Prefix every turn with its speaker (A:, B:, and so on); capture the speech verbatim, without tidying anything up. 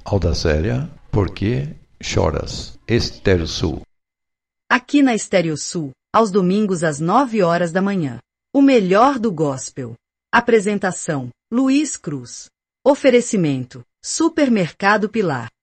A: Audacélia, por que choras? Estéreo Sul.
B: Aqui na Estéreo Sul, aos domingos às nove horas da manhã. O melhor do gospel. Apresentação: Luiz Cruz. Oferecimento: Supermercado Pilar.